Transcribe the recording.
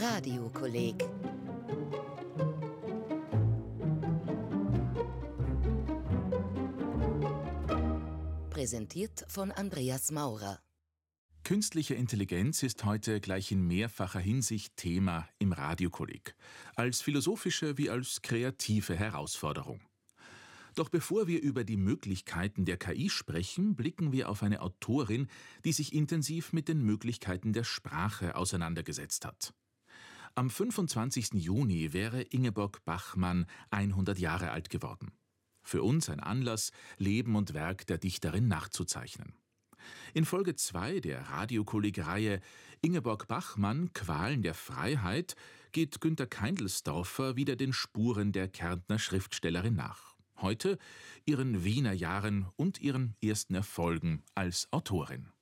Radiokolleg. Präsentiert von Andreas Maurer. Künstliche Intelligenz ist heute gleich in mehrfacher Hinsicht Thema im Radiokolleg, als philosophische wie als kreative Herausforderung. Doch bevor wir über die Möglichkeiten der KI sprechen, blicken wir auf eine Autorin, die sich intensiv mit den Möglichkeiten der Sprache auseinandergesetzt hat. Am 25. Juni wäre Ingeborg Bachmann 100 Jahre alt geworden. Für uns ein Anlass, Leben und Werk der Dichterin nachzuzeichnen. In Folge 2 der Radiokolleg-Reihe Ingeborg Bachmann, Qualen der Freiheit, geht Günter Keindlsdorfer wieder den Spuren der Kärntner Schriftstellerin nach. Heute ihren Wiener Jahren und ihren ersten Erfolgen als Autorin.